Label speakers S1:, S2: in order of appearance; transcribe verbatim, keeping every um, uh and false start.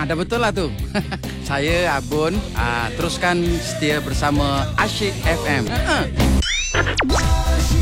S1: dah betul lah tu. Saya Abun, uh, teruskan setia bersama Asyik F M. Uh-uh.